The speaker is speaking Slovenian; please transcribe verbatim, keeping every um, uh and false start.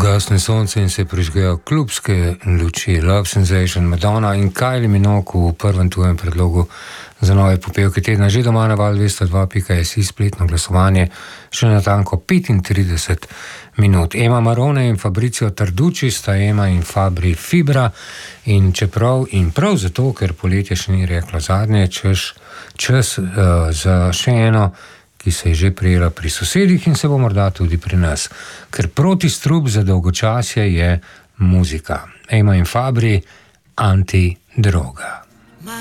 Ugasne sonce in se prižgejo klubske luči. Love Sensation, Madonna in Kylie Minogue v prvem tujem predlogu za nove popevke tedna. Že doma na val dvesto dva pika si spletno glasovanje, še natanko petintrideset minut. Ema Marone in Fabrizio Tarducci sta Ema in Fabri Fibra in čeprav in prav zato, ker poletje še ni reklo zadnje, češ, čas uh, za še eno, ki se je že prijela pri sosedih in se bo morda tudi pri nas. Ker protistrup za dolgočasje je muzika. Ema in Fabri, antidroga.